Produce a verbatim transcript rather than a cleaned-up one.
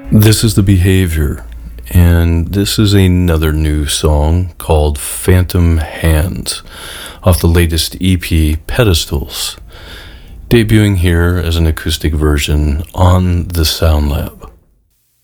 This is The Behavior, and this is another new song called Phantom Hands off the latest E P, Pedestals, debuting here as an acoustic version on the Sound Lab.